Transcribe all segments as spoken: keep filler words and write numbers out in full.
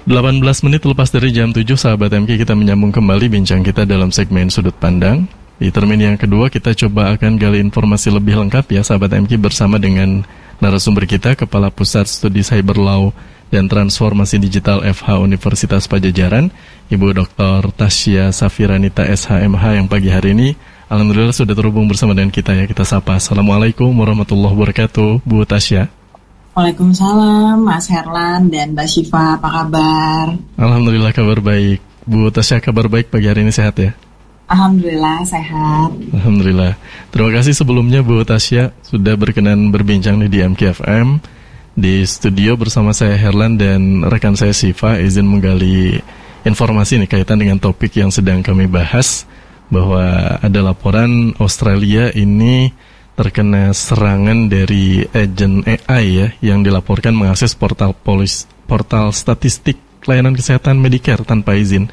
delapan belas menit lepas dari jam tujuh, sahabat M K, kita menyambung kembali bincang kita dalam segmen Sudut Pandang. Di termin yang kedua kita coba akan gali informasi lebih lengkap ya sahabat M K bersama dengan narasumber kita, Kepala Pusat Studi Cyber Law dan Transformasi Digital F H Universitas Padjadjaran, Ibu Doktor Tasya Safiranita S H M H yang pagi hari ini alhamdulillah sudah terhubung bersama dengan kita ya. Kita sapa. Assalamualaikum warahmatullahi wabarakatuh, Bu Tasya. Waalaikumsalam, Mas Herlan dan Mbak Syifa, apa kabar? Alhamdulillah kabar baik. Bu Tasya, kabar baik pagi hari ini, sehat ya? Alhamdulillah sehat. Alhamdulillah. Terima kasih sebelumnya Bu Tasya sudah berkenan berbincang di M K F M. Di studio bersama saya Herlan dan rekan saya Syifa izin menggali informasi nih kaitan dengan topik yang sedang kami bahas, bahwa ada laporan Australia ini terkena serangan dari agen A I ya, yang dilaporkan mengakses portal polis, portal statistik layanan kesehatan Medicare tanpa izin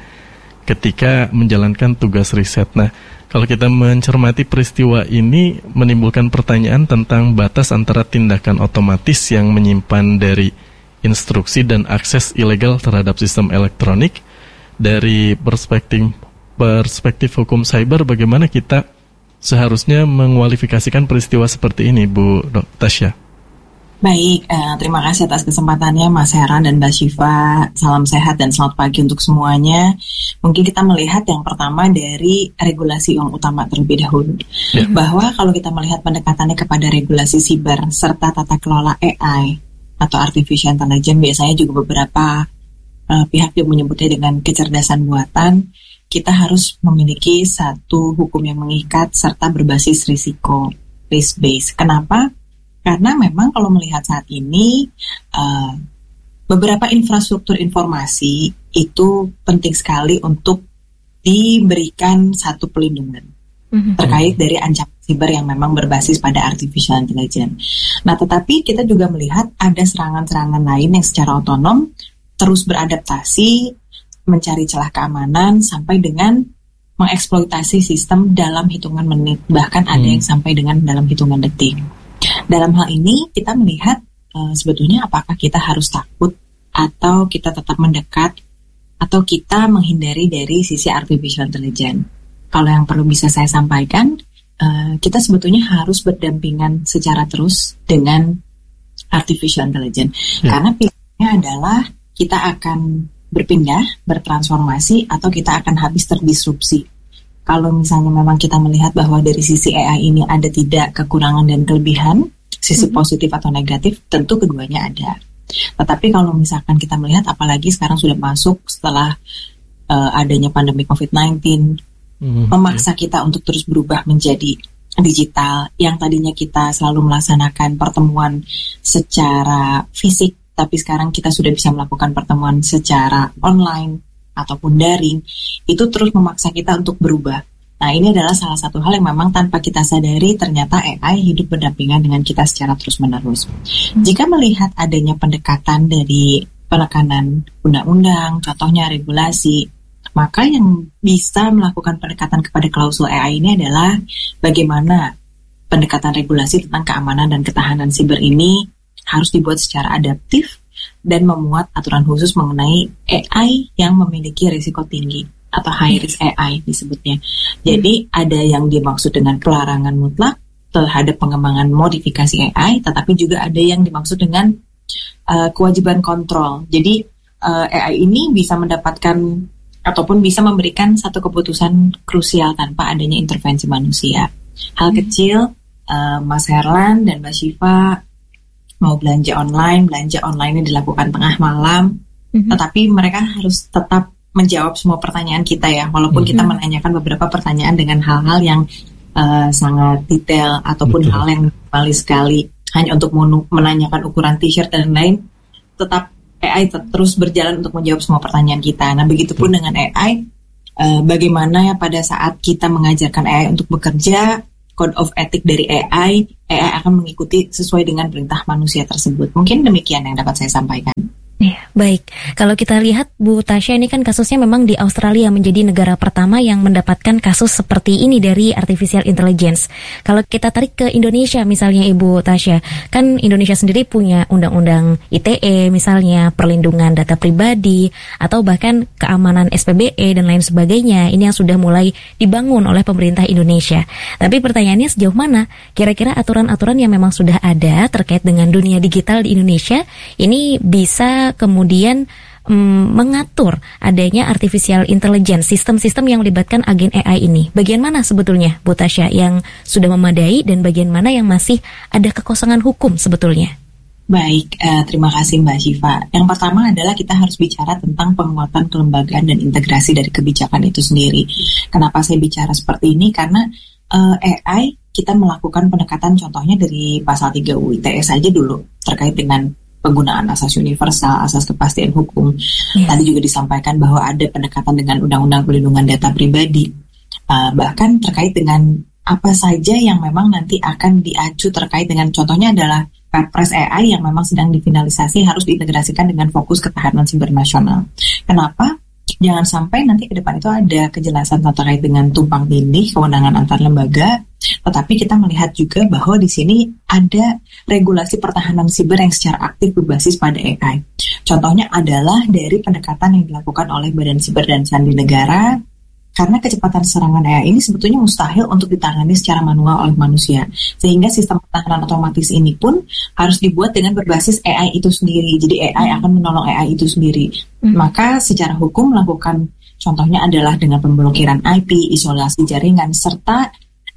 ketika menjalankan tugas riset. Nah, kalau kita mencermati peristiwa ini menimbulkan pertanyaan tentang batas antara tindakan otomatis yang menyimpan dari instruksi dan akses ilegal terhadap sistem elektronik. Dari perspektif perspektif hukum cyber, bagaimana kita seharusnya mengualifikasikan peristiwa seperti ini, Bu Tasya? Baik, eh, terima kasih atas kesempatannya Mas Heran dan Mbak Syifa. Salam sehat dan selamat pagi untuk semuanya. Mungkin kita melihat yang pertama dari regulasi yang utama terlebih dahulu. Ya. Bahwa kalau kita melihat pendekatannya kepada regulasi siber serta tata kelola A I atau Artificial Intelligence, biasanya juga beberapa eh, pihak yang menyebutnya dengan kecerdasan buatan. Kita harus memiliki satu hukum yang mengikat serta berbasis risiko, risk-based. Kenapa? Karena memang kalau melihat saat ini, uh, beberapa infrastruktur informasi itu penting sekali untuk diberikan satu pelindungan mm-hmm. terkait dari ancaman siber yang memang berbasis pada Artificial Intelligence. Nah, tetapi kita juga melihat ada serangan-serangan lain yang secara otonom terus beradaptasi, mencari celah keamanan sampai dengan mengeksploitasi sistem dalam hitungan menit, bahkan ada yang sampai dengan dalam hitungan detik. Dalam hal ini kita melihat uh, sebetulnya apakah kita harus takut atau kita tetap mendekat atau kita menghindari dari sisi Artificial Intelligence. Kalau yang perlu bisa saya sampaikan, uh, kita sebetulnya harus berdampingan secara terus dengan Artificial Intelligence. Ya. Karena pilihannya adalah kita akan berpindah, bertransformasi, atau kita akan habis terdisrupsi. Kalau misalnya memang kita melihat bahwa dari sisi A I ini ada tidak kekurangan dan kelebihan, sisi mm-hmm. positif atau negatif, tentu keduanya ada. Tetapi kalau misalkan kita melihat, apalagi sekarang sudah masuk setelah uh, adanya pandemi covid sembilan belas, mm-hmm. memaksa kita untuk terus berubah menjadi digital, yang tadinya kita selalu melaksanakan pertemuan secara fisik, tapi sekarang kita sudah bisa melakukan pertemuan secara online ataupun daring, itu terus memaksa kita untuk berubah. Nah, ini adalah salah satu hal yang memang tanpa kita sadari ternyata A I hidup berdampingan dengan kita secara terus-menerus. Hmm. Jika melihat adanya pendekatan dari penekanan undang-undang, contohnya regulasi, maka yang bisa melakukan pendekatan kepada klausul A I ini adalah bagaimana pendekatan regulasi tentang keamanan dan ketahanan siber ini harus dibuat secara adaptif dan memuat aturan khusus mengenai A I yang memiliki risiko tinggi atau high risk A I disebutnya. Jadi ada yang dimaksud dengan pelarangan mutlak terhadap pengembangan modifikasi A I, tetapi juga ada yang dimaksud dengan uh, kewajiban kontrol. Jadi uh, A I ini bisa mendapatkan ataupun bisa memberikan satu keputusan krusial tanpa adanya intervensi manusia. Hal kecil, uh, Mas Herlan dan Mbak Syifa mau belanja online, belanja online-nya dilakukan tengah malam, mm-hmm. tetapi mereka harus tetap menjawab semua pertanyaan kita ya, walaupun mm-hmm. kita menanyakan beberapa pertanyaan dengan hal-hal yang uh, sangat detail ataupun Betul. hal yang balik sekali hanya untuk menanyakan ukuran t-shirt dan lain, tetap A I ter- terus berjalan untuk menjawab semua pertanyaan kita. Nah, begitupun Betul. dengan A I, uh, bagaimana ya pada saat kita mengajarkan A I untuk bekerja, code of ethic dari A I, A I akan mengikuti sesuai dengan perintah manusia tersebut. Mungkin demikian yang dapat saya sampaikan. Iya. Baik, kalau kita lihat Bu Tasya, ini kan kasusnya memang di Australia menjadi negara pertama yang mendapatkan kasus seperti ini dari artificial intelligence. Kalau kita tarik ke Indonesia misalnya Ibu Tasya, kan Indonesia sendiri punya undang-undang I T E misalnya, perlindungan data pribadi, atau bahkan keamanan S P B E dan lain sebagainya. Ini yang sudah mulai dibangun oleh pemerintah Indonesia. Tapi pertanyaannya sejauh mana kira-kira aturan-aturan yang memang sudah ada terkait dengan dunia digital di Indonesia ini bisa kemudian kemudian mm, mengatur adanya artificial intelligence, sistem-sistem yang melibatkan agen A I ini. Bagian mana sebetulnya, Bu Tasya, yang sudah memadai dan bagian mana yang masih ada kekosongan hukum sebetulnya? Baik, uh, terima kasih Mbak Syifa. Yang pertama adalah kita harus bicara tentang penguatan kelembagaan dan integrasi dari kebijakan itu sendiri. Kenapa saya bicara seperti ini? Karena uh, A I kita melakukan pendekatan contohnya dari pasal tiga U I T E saja dulu terkait dengan penggunaan asas universal, asas kepastian hukum. Yeah. Tadi juga disampaikan bahwa ada pendekatan dengan Undang-Undang Perlindungan Data Pribadi. Uh, bahkan terkait dengan apa saja yang memang nanti akan diacu terkait dengan contohnya adalah Perpres A I yang memang sedang difinalisasi harus diintegrasikan dengan fokus ketahanan siber nasional. Kenapa? Jangan sampai nanti ke depan itu ada kejelasan terkait dengan tumpang tindih kewenangan antar lembaga, tetapi kita melihat juga bahwa di sini ada regulasi pertahanan siber yang secara aktif berbasis pada A I. Contohnya adalah dari pendekatan yang dilakukan oleh Badan Siber dan Sandi Negara, karena kecepatan serangan A I ini sebetulnya mustahil untuk ditangani secara manual oleh manusia. Sehingga sistem pertahanan otomatis ini pun harus dibuat dengan berbasis A I itu sendiri. Jadi A I akan menolong A I itu sendiri. Hmm. Maka secara hukum melakukan contohnya adalah dengan pemblokiran I P, isolasi jaringan, serta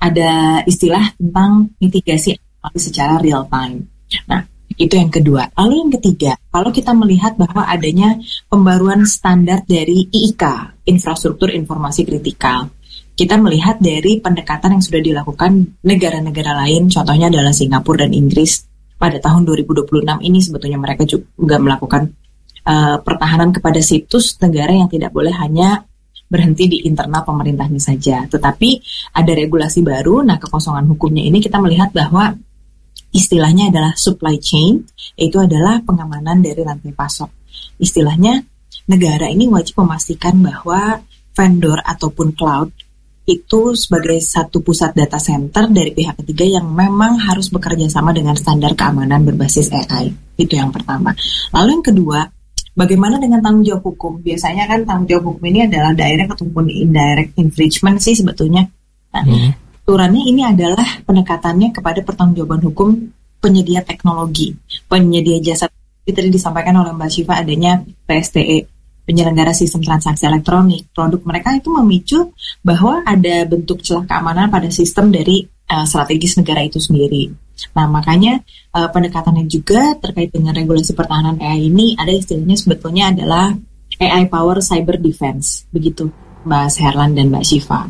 ada istilah tentang mitigasi secara real time. Nah, itu yang kedua. Lalu yang ketiga, kalau kita melihat bahwa adanya pembaruan standar dari I I K, Infrastruktur Informasi Kritikal, kita melihat dari pendekatan yang sudah dilakukan negara-negara lain, contohnya adalah Singapura dan Inggris. Pada tahun dua ribu dua puluh enam ini sebetulnya mereka juga melakukan uh, pertahanan kepada situs negara yang tidak boleh hanya berhenti di internal pemerintahnya saja. Tetapi ada regulasi baru, nah kekosongan hukumnya ini kita melihat bahwa istilahnya adalah supply chain, yaitu adalah pengamanan dari rantai pasok. Istilahnya, negara ini wajib memastikan bahwa vendor ataupun cloud itu sebagai satu pusat data center dari pihak ketiga yang memang harus bekerja sama dengan standar keamanan berbasis A I. Itu yang pertama. Lalu yang kedua, bagaimana dengan tanggung jawab hukum? Biasanya kan tanggung jawab hukum ini adalah direct ataupun indirect infringement sih sebetulnya. Nah, hmm. aturannya ini adalah pendekatannya kepada pertanggungjawaban hukum penyedia teknologi, penyedia jasa. Tadi disampaikan oleh Mbak Syifa adanya P S T E, penyelenggara sistem transaksi elektronik. Produk mereka itu memicu bahwa ada bentuk celah keamanan pada sistem dari uh, strategis negara itu sendiri. Nah, makanya uh, pendekatannya juga terkait dengan regulasi pertahanan A I ini ada istilahnya sebetulnya adalah A I Power Cyber Defense. Begitu Mbak Herlan dan Mbak Syifa.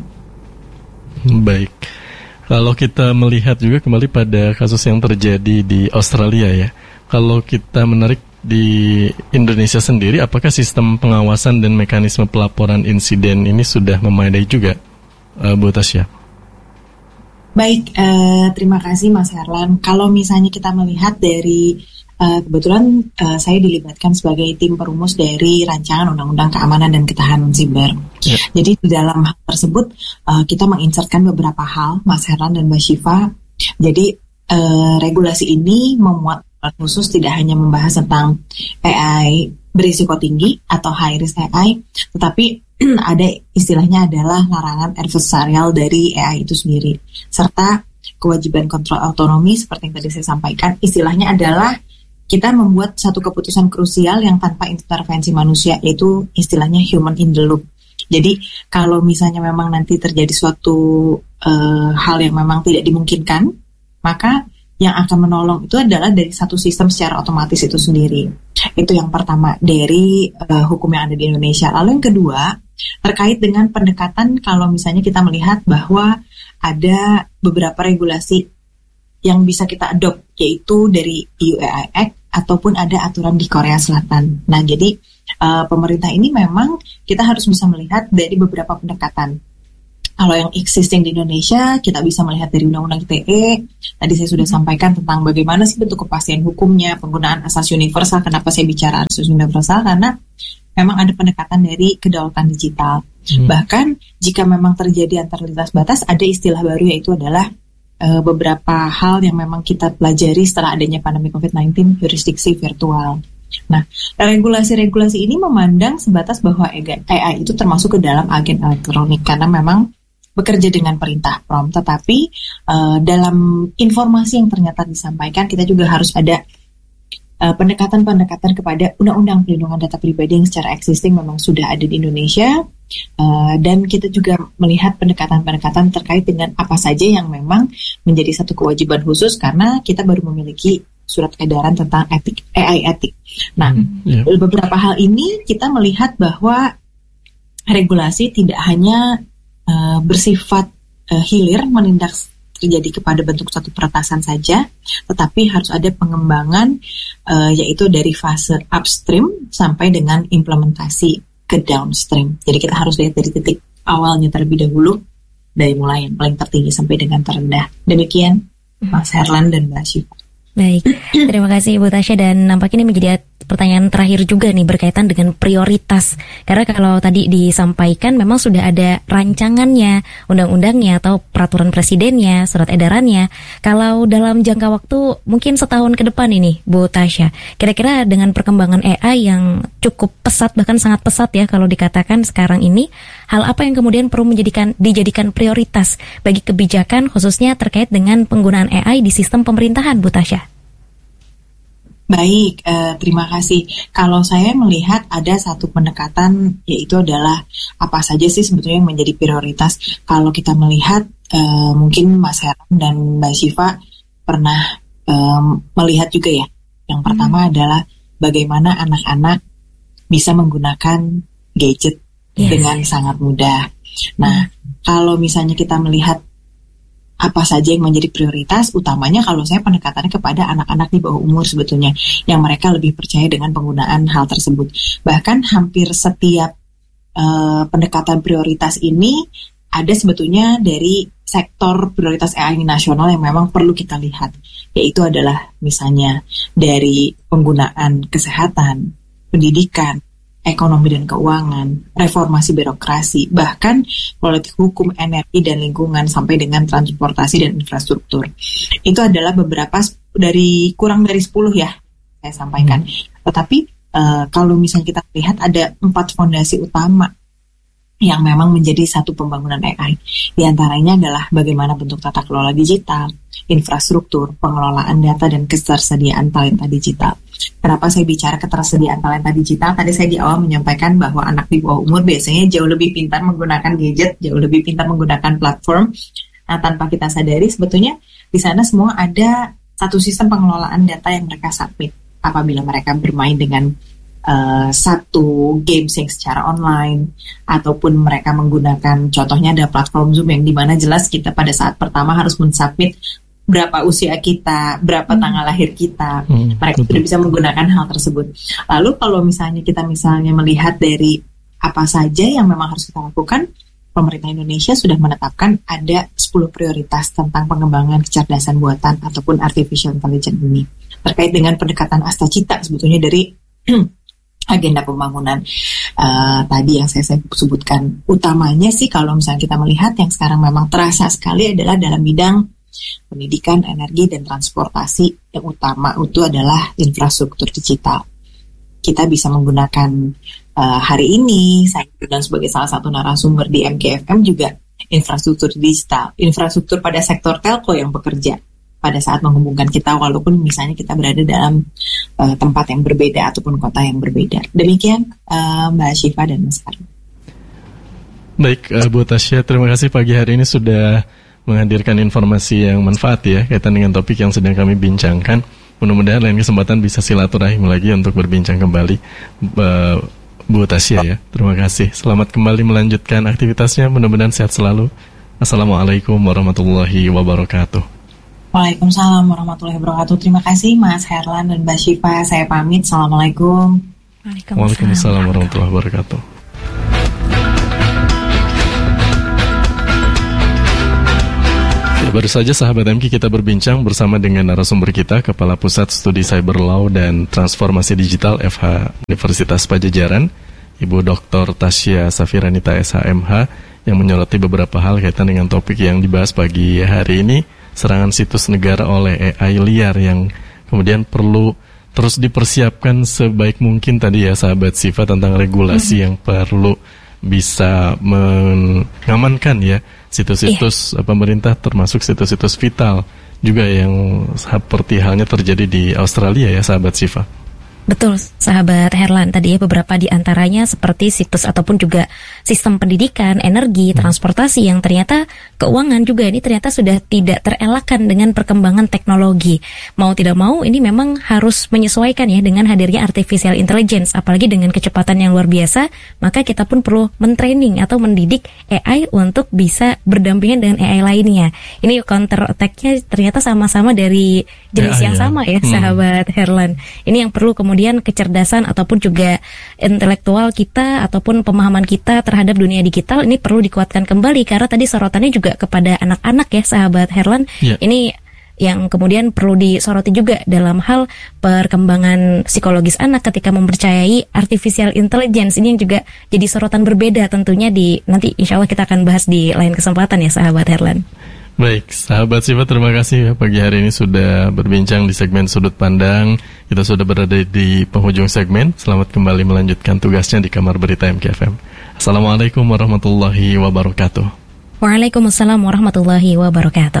Baik, kalau kita melihat juga kembali pada kasus yang terjadi di Australia ya, kalau kita menarik di Indonesia sendiri, apakah sistem pengawasan dan mekanisme pelaporan insiden ini sudah memadai juga, uh, Bu Tasya? Baik, uh, terima kasih Mas Herlan. Kalau misalnya kita melihat dari Uh, kebetulan uh, saya dilibatkan sebagai tim perumus dari rancangan Undang-Undang Keamanan dan Ketahanan Siber. Yeah. Jadi di dalam hal tersebut uh, kita menginsertkan beberapa hal, Mas Herlan dan Mbak Syifa. Jadi uh, regulasi ini memuat khusus tidak hanya membahas tentang A I berisiko tinggi atau high risk A I, tetapi ada istilahnya adalah larangan adversarial dari A I itu sendiri, serta kewajiban kontrol otonomi seperti yang tadi saya sampaikan. Istilahnya adalah kita membuat satu keputusan krusial yang tanpa intervensi manusia, yaitu istilahnya human in the loop. Jadi kalau misalnya memang nanti terjadi suatu uh, hal yang memang tidak dimungkinkan, maka yang akan menolong itu adalah dari satu sistem secara otomatis itu sendiri. Itu yang pertama dari uh, hukum yang ada di Indonesia. Lalu yang kedua, terkait dengan pendekatan kalau misalnya kita melihat bahwa ada beberapa regulasi yang bisa kita adopt, yaitu dari E U A I Act ataupun ada aturan di Korea Selatan. Nah, jadi uh, pemerintah ini memang kita harus bisa melihat dari beberapa pendekatan. Kalau yang existing di Indonesia, kita bisa melihat dari Undang-Undang I T E. Tadi saya sudah sampaikan tentang bagaimana sih bentuk kepastian hukumnya, penggunaan asas universal. Kenapa saya bicara asas universal? Karena memang ada pendekatan dari kedaulatan digital. Hmm. Bahkan jika memang terjadi antar lintas batas, ada istilah baru yaitu adalah uh, beberapa hal yang memang kita pelajari setelah adanya pandemi covid sembilan belas, jurisdiksi virtual. Nah, regulasi-regulasi ini memandang sebatas bahwa A I itu termasuk ke dalam agen elektronik karena memang bekerja dengan perintah prompt, tetapi uh, dalam informasi yang ternyata disampaikan kita juga harus ada uh, pendekatan-pendekatan kepada Undang-Undang Perlindungan Data Pribadi yang secara existing memang sudah ada di Indonesia, uh, dan kita juga melihat pendekatan-pendekatan terkait dengan apa saja yang memang menjadi satu kewajiban khusus karena kita baru memiliki surat edaran tentang etik A I etik. Nah, hmm, yeah. beberapa hal ini kita melihat bahwa regulasi tidak hanya Uh, bersifat uh, hilir menindak terjadi kepada bentuk satu peretasan saja, tetapi harus ada pengembangan uh, yaitu dari fase upstream sampai dengan implementasi ke downstream. Jadi kita harus lihat dari titik awalnya terlebih dahulu, dari mulai yang paling tertinggi sampai dengan terendah. Demikian Mas Herlan dan Mbak Syifa. Baik, terima kasih Ibu Tasya, dan nampaknya ini menjadi pertanyaan terakhir juga nih berkaitan dengan prioritas. Karena kalau tadi disampaikan memang sudah ada rancangannya, undang-undangnya atau peraturan presidennya, surat edarannya. Kalau dalam jangka waktu mungkin setahun ke depan ini Bu Tasya, kira-kira dengan perkembangan A I yang cukup pesat, bahkan sangat pesat ya kalau dikatakan sekarang ini, hal apa yang kemudian perlu menjadikan dijadikan prioritas bagi kebijakan khususnya terkait dengan penggunaan A I di sistem pemerintahan Bu Tasya? Baik, eh, terima kasih. Kalau saya melihat ada satu pendekatan yaitu adalah apa saja sih sebetulnya yang menjadi prioritas. Kalau kita melihat eh, mungkin Mas Heran dan Mbak Syifa pernah eh, melihat juga ya. Yang pertama hmm. adalah bagaimana anak-anak bisa menggunakan gadget yes. dengan sangat mudah. Nah, kalau misalnya kita melihat apa saja yang menjadi prioritas, utamanya kalau saya pendekatannya kepada anak-anak di bawah umur sebetulnya, yang mereka lebih percaya dengan penggunaan hal tersebut. Bahkan hampir setiap uh, pendekatan prioritas ini ada sebetulnya dari sektor prioritas A I nasional yang memang perlu kita lihat, yaitu adalah misalnya dari penggunaan kesehatan, pendidikan, ekonomi dan keuangan, reformasi birokrasi, bahkan politik hukum, energi dan lingkungan, sampai dengan transportasi dan infrastruktur. Itu adalah beberapa dari kurang dari sepuluh ya saya sampaikan. Hmm. Tetapi uh, kalau misalnya kita lihat ada empat fondasi utama yang memang menjadi satu pembangunan A I. Di antaranya adalah bagaimana bentuk tata kelola digital, infrastruktur, pengelolaan data, dan ketersediaan talenta digital. Kenapa saya bicara ketersediaan talenta digital? Tadi saya di awal menyampaikan bahwa anak di bawah umur biasanya jauh lebih pintar menggunakan gadget, jauh lebih pintar menggunakan platform. Nah, tanpa kita sadari sebetulnya di sana semua ada satu sistem pengelolaan data yang mereka submit apabila mereka bermain dengan Uh, satu games yang secara online, ataupun mereka menggunakan, contohnya ada platform Zoom yang dimana jelas kita pada saat pertama harus mensubmit berapa usia kita, berapa hmm. tanggal lahir kita, hmm, mereka sudah bisa menggunakan hal tersebut. Lalu kalau misalnya kita misalnya melihat dari apa saja yang memang harus kita lakukan, pemerintah Indonesia sudah menetapkan ada sepuluh prioritas tentang pengembangan kecerdasan buatan ataupun artificial intelligence ini, terkait dengan pendekatan Astacita sebetulnya dari agenda pembangunan uh, tadi yang saya, saya sebutkan. Utamanya sih kalau misalnya kita melihat yang sekarang memang terasa sekali adalah dalam bidang pendidikan, energi, dan transportasi. Yang utama itu adalah infrastruktur digital. Kita bisa menggunakan uh, hari ini, saya bilang sebagai salah satu narasumber di M K F M juga infrastruktur digital, infrastruktur pada sektor telco yang bekerja pada saat menghubungkan kita, walaupun misalnya kita berada dalam uh, tempat yang berbeda ataupun kota yang berbeda. Demikian uh, Mbak Syifa dan Mas Arun. Baik, uh, Bu Tasya, terima kasih pagi hari ini sudah menghadirkan informasi yang manfaat ya kaitan dengan topik yang sedang kami bincangkan. Mudah-mudahan lain kesempatan bisa silaturahim lagi untuk berbincang kembali, uh, Bu Tasya ya. Terima kasih. Selamat kembali melanjutkan aktivitasnya. Mudah-mudahan sehat selalu. Assalamualaikum warahmatullahi wabarakatuh. Waalaikumsalam warahmatullahi wabarakatuh. Terima kasih Mas Herlan dan Mbak Syifa. Saya pamit. Assalamualaikum. Waalaikumsalam, Waalaikumsalam warahmatullahi wabarakatuh. Baru saja sahabat M K kita berbincang bersama dengan narasumber kita, Kepala Pusat Studi Cyber Law dan Transformasi Digital F H Universitas Pajajaran, Ibu Doktor Tasya Safiranita S H M H, yang menyoroti beberapa hal kaitan dengan topik yang dibahas pagi hari ini, serangan situs negara oleh A I liar yang kemudian perlu terus dipersiapkan sebaik mungkin tadi ya sahabat Siva, tentang regulasi mm-hmm. yang perlu bisa mengamankan ya situs-situs yeah. pemerintah, termasuk situs-situs vital juga yang seperti halnya terjadi di Australia ya sahabat Siva. Betul, sahabat Herlan. Tadi ya beberapa di antaranya seperti situs ataupun juga sistem pendidikan, energi, transportasi yang ternyata keuangan juga ini ternyata sudah tidak terelakkan dengan perkembangan teknologi. Mau tidak mau ini memang harus menyesuaikan ya dengan hadirnya artificial intelligence, apalagi dengan kecepatan yang luar biasa, maka kita pun perlu mentraining atau mendidik A I untuk bisa berdampingan dengan A I lainnya. Ini counter attack-nya ternyata sama-sama dari jenis ya, yang ya. sama ya, hmm. sahabat Herlan. Ini yang perlu kemudian Kemudian kecerdasan ataupun juga intelektual kita ataupun pemahaman kita terhadap dunia digital ini perlu dikuatkan kembali, karena tadi sorotannya juga kepada anak-anak ya sahabat Herlan. Yeah. Ini yang kemudian perlu disoroti juga dalam hal perkembangan psikologis anak ketika mempercayai artificial intelligence. Ini yang juga jadi sorotan berbeda tentunya di nanti insya Allah kita akan bahas di lain kesempatan ya sahabat Herlan. Baik, sahabat Siva, terima kasih ya pagi hari ini sudah berbincang di segmen Sudut Pandang. Kita sudah berada di penghujung segmen. Selamat kembali melanjutkan tugasnya di Kamar Berita M K F M. Assalamualaikum warahmatullahi wabarakatuh. Waalaikumsalam warahmatullahi wabarakatuh.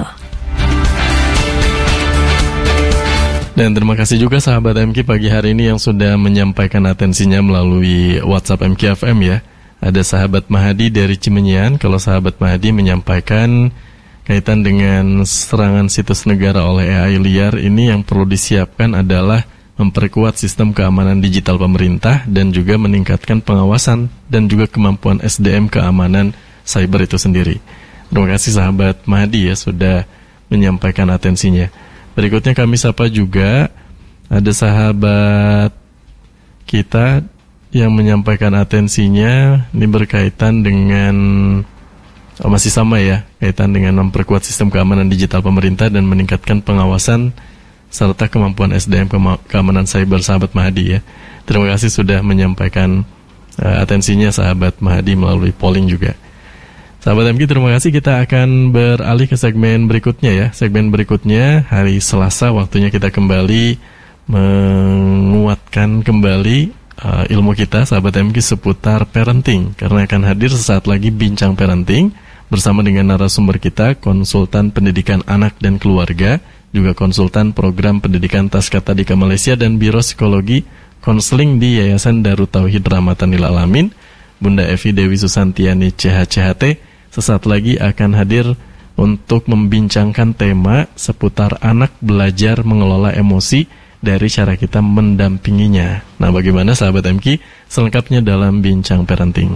Dan terima kasih juga sahabat M K pagi hari ini yang sudah menyampaikan atensinya melalui WhatsApp M K F M ya. Ada sahabat Mahadi dari Cimenyan. Kalau sahabat Mahadi menyampaikan kaitan dengan serangan situs negara oleh A I liar, ini yang perlu disiapkan adalah memperkuat sistem keamanan digital pemerintah dan juga meningkatkan pengawasan dan juga kemampuan S D M keamanan cyber itu sendiri. Terima kasih sahabat Mahdi ya sudah menyampaikan atensinya. Berikutnya kami sapa juga ada sahabat kita yang menyampaikan atensinya, ini berkaitan dengan Oh, masih sama ya, kaitan dengan memperkuat sistem keamanan digital pemerintah dan meningkatkan pengawasan serta kemampuan S D M ke- keamanan cyber sahabat Mahdi ya. Terima kasih sudah menyampaikan uh, atensinya sahabat Mahdi melalui polling juga. Sahabat M K, terima kasih. Kita akan beralih ke segmen berikutnya ya. Segmen berikutnya hari Selasa, waktunya kita kembali menguatkan kembali uh, ilmu kita sahabat M K seputar parenting, karena akan hadir sesaat lagi bincang parenting bersama dengan narasumber kita, konsultan pendidikan anak dan keluarga, juga konsultan program pendidikan Taskata Dika Malaysia dan Biro Psikologi Konseling di Yayasan Darut Tauhid Rahmatanil Alamin, Bunda Evi Dewi Susantiani C H C H T, sesaat lagi akan hadir untuk membincangkan tema seputar anak belajar mengelola emosi dari cara kita mendampinginya. Nah, bagaimana sahabat M K selengkapnya dalam bincang parenting.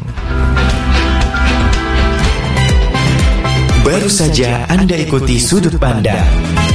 Baru saja Anda ikuti Sudut Pandang